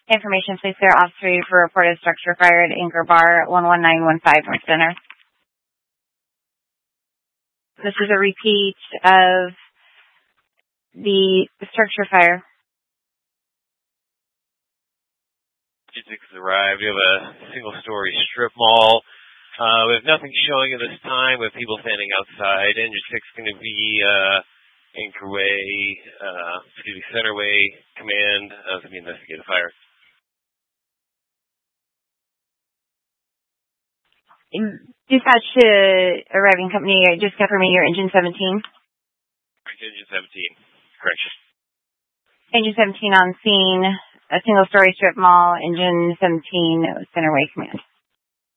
Information, please clear off 3 for reported structure fire at Anchor Bar, 11915 North Center. This is a repeat of the structure fire. Logistics has arrived. We have a single-story strip mall. We have nothing showing at this time with people standing outside. Engine 6 is going to be Centerway Command to investigate the fire. Dispatch to arriving company, just confirm me your engine 17. Engine 17, correction. Engine 17 on scene, a single-story strip mall, engine 17, Centerway Command.